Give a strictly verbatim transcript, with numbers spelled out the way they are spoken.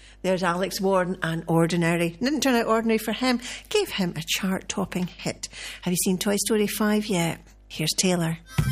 There's Alex Warren and Ordinary. Didn't turn out ordinary for him. Gave him a chart-topping hit. Have you seen Toy Story five yet? Here's Taylor.